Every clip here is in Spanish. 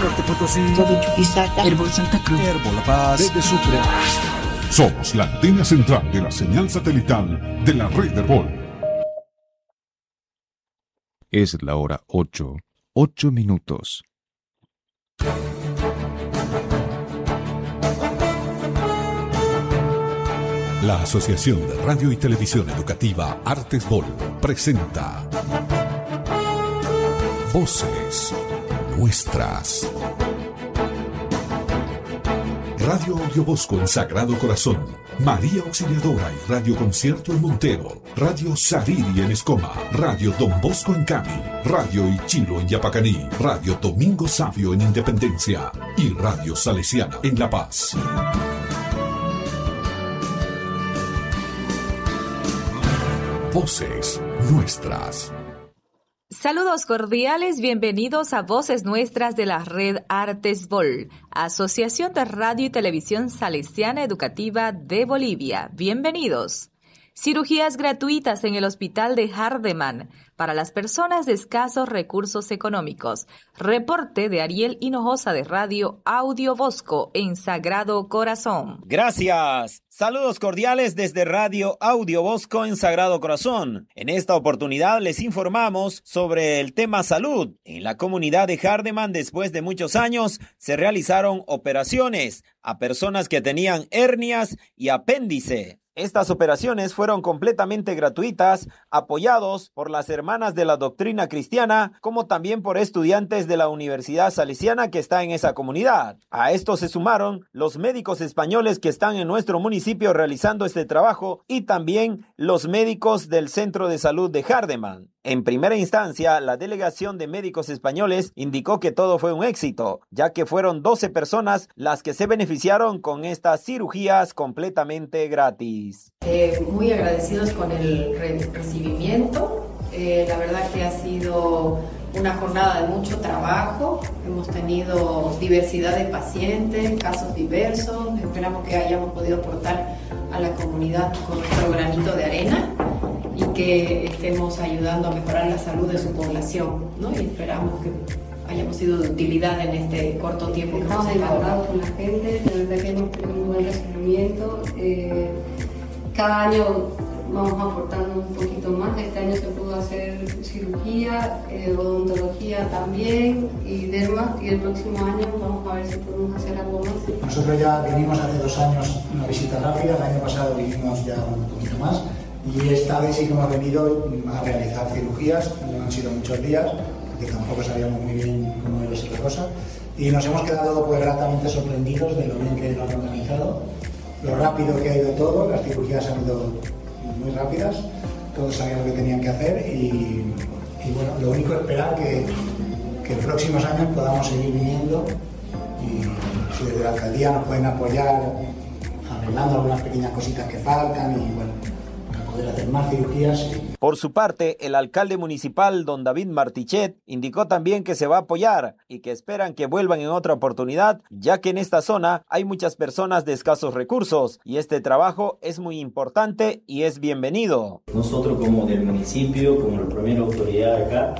Norte Potosí, de Chuquisaca, Herbol Santa Cruz, Herbol La Paz, desde Sucre. Somos la antena central de la señal satelital de la red Herbol. Es la hora 8:08. La Asociación de Radio y Televisión Educativa Artes Vol presenta Voces Nuestras. Radio Audio Bosco en Sagrado Corazón, María Auxiliadora y Radio Concierto en Montero, Radio Sariri en Escoma, Radio Don Bosco en Cami, Radio Ichilo en Yapacaní, Radio Domingo Sabio en Independencia y Radio Salesiana en La Paz. Voces Nuestras. Saludos cordiales, bienvenidos a Voces Nuestras de la Red Artes Vol, Asociación de Radio y Televisión Salesiana Educativa de Bolivia. Bienvenidos. Cirugías gratuitas en el Hospital de Hardeman para las personas de escasos recursos económicos. Reporte de Ariel Hinojosa de Radio Audio Bosco en Sagrado Corazón. Gracias. Saludos cordiales desde Radio Audio Bosco en Sagrado Corazón. En esta oportunidad les informamos sobre el tema salud. En la comunidad de Hardeman, después de muchos años, se realizaron operaciones a personas que tenían hernias y apéndice. Estas operaciones fueron completamente gratuitas, apoyados por las hermanas de la doctrina cristiana, como también por estudiantes de la Universidad Salesiana que está en esa comunidad. A esto se sumaron los médicos españoles que están en nuestro municipio realizando este trabajo y también los médicos del Centro de Salud de Hardeman. En primera instancia, la delegación de médicos españoles indicó que todo fue un éxito, ya que fueron 12 personas las que se beneficiaron con estas cirugías completamente gratis. Muy agradecidos con el recibimiento. La verdad que ha sido una jornada de mucho trabajo. Hemos tenido diversidad de pacientes, casos diversos. Esperamos que hayamos podido aportar a la comunidad con nuestro granito de arena y que estemos ayudando a mejorar la salud de su población, ¿no? Y esperamos que hayamos sido de utilidad en este corto tiempo. Estamos enamorados con la gente, de verdad que hemos tenido un buen recibimiento. Cada año vamos aportando un poquito más. Este año se pudo hacer cirugía, odontología también y demás, y el próximo año vamos a ver si podemos hacer algo más. Nosotros ya vinimos hace 2 años una visita rápida, el año pasado vinimos ya un poquito más. Y esta vez sí que hemos venido a realizar cirugías, no han sido muchos días, porque tampoco sabíamos muy bien cómo era esta cosa. Y nos hemos quedado pues gratamente sorprendidos de lo bien que lo han organizado, lo rápido que ha ido todo, las cirugías han ido muy rápidas, todos sabían lo que tenían que hacer y bueno, lo único es esperar que en próximos años podamos seguir viniendo y si desde la alcaldía nos pueden apoyar arreglando algunas pequeñas cositas que faltan y bueno, poder hacer más cirugías. Por su parte, el alcalde municipal, don David Martichet, indicó también que se va a apoyar y que esperan que vuelvan en otra oportunidad, ya que en esta zona hay muchas personas de escasos recursos y este trabajo es muy importante y es bienvenido. Nosotros como del municipio, como la primera autoridad acá,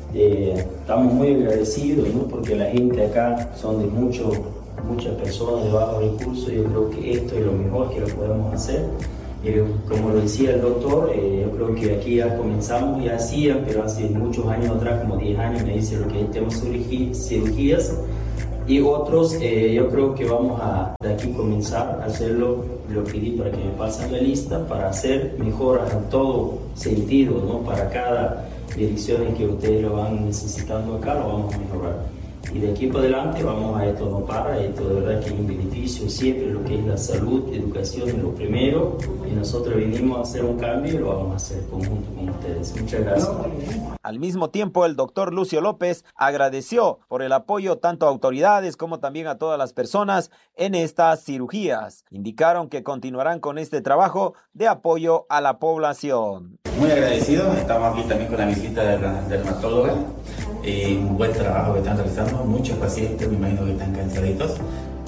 estamos muy agradecidos, ¿no? Porque la gente acá son de muchas personas de bajos recursos. Yo creo que esto es lo mejor que lo podemos hacer. Como lo decía el doctor, yo creo que aquí ya comenzamos, ya hacían, pero hace muchos años atrás, como 10 años, me dice lo que es tema cirugías y otros, yo creo que vamos a de aquí comenzar a hacerlo. Lo pedí para que me pasen la lista para hacer mejoras en todo sentido, ¿no? Para cada dirección que ustedes lo van necesitando acá, lo vamos a mejorar. Y de aquí para adelante vamos a esto no para, esto de verdad que es un beneficio siempre, lo que es la salud, educación es lo primero, y nosotros vinimos a hacer un cambio y lo vamos a hacer conjunto con ustedes. Muchas gracias. Al mismo tiempo, el doctor Lucio López agradeció por el apoyo tanto a autoridades como también a todas las personas en estas cirugías. Indicaron que continuarán con este trabajo de apoyo a la población. Muy agradecidos, estamos aquí también con la visita de la dermatóloga. Un buen trabajo que están realizando, muchos pacientes me imagino que están cansaditos,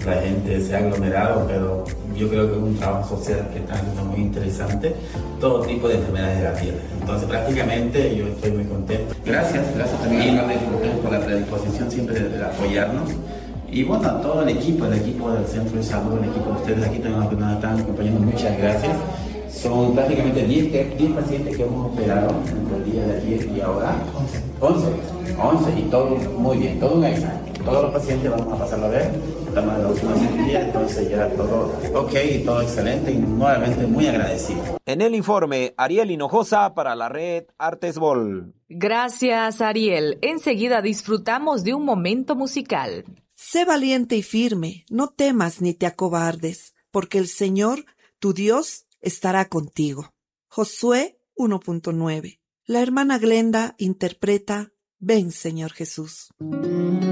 la gente se ha aglomerado, pero yo creo que es un trabajo social que está siendo muy interesante, todo tipo de enfermedades de la piel. Entonces prácticamente yo estoy muy contento. Gracias también a ustedes por la predisposición siempre de apoyarnos. Y bueno, a todo el equipo del Centro de Salud, el equipo de ustedes aquí también que nos están acompañando, muchas gracias. Son prácticamente 10 pacientes que hemos operado entre el día de ayer y ahora. 11 y todo muy bien, todo un éxito. Todos los pacientes vamos a pasarlo a ver, estamos en la última cirugía, entonces ya todo ok y todo excelente y nuevamente muy agradecido. En el informe, Ariel Hinojosa para la red Artesbol. Gracias, Ariel. Enseguida disfrutamos de un momento musical. Sé valiente y firme, no temas ni te acobardes, porque el Señor, tu Dios, estará contigo. Josué 1.9. La hermana Glenda interpreta Ven, Señor Jesús.